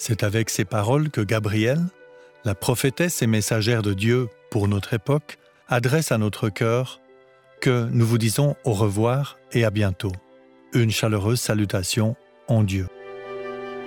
C'est avec ces paroles que Gabrielle, la prophétesse et messagère de Dieu pour notre époque, adresse à notre cœur que nous vous disons au revoir et à bientôt. Une chaleureuse salutation en Dieu.